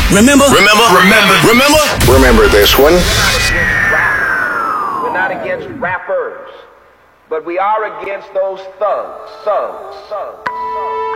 Remember this one. We're not against rappers, but we are against those thugs.